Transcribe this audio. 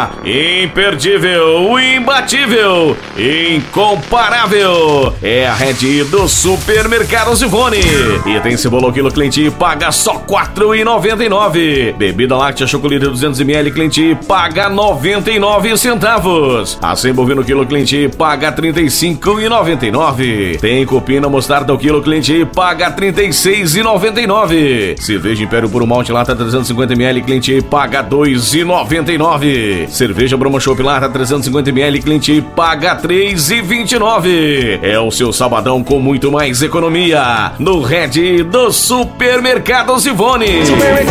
única, imperdível, imbatível, incomparável. É a Red do Supermercados Ivone. E tem cebola quilo cliente paga só R$ 4,99. Bebida láctea chocolate 200ml cliente paga 99 centavos. Acém bovino quilo cliente paga R$ 35,99. Tem cupina mostarda o quilo cliente paga R$ 36,99. Cerveja Império Puro Malte lata 350ml cliente paga R$ 2,99. Cerveja Brahma Chopp lata 350ml cliente paga R$ 3,29. É o seu sabadão com muito mais economia no Red do Supermercados Ivone.